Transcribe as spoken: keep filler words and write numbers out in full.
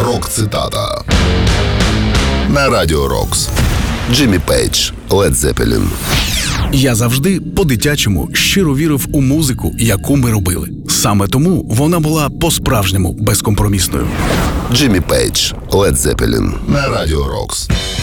Рок-цитата на Радіо Рокс. Джиммі Пейдж, Лед Зеппелін. Я завжди по-дитячому щиро вірив у музику, яку ми робили. Саме тому вона була по-справжньому безкомпромісною. Джиммі Пейдж, Лед Зеппелін на Радіо Рокс.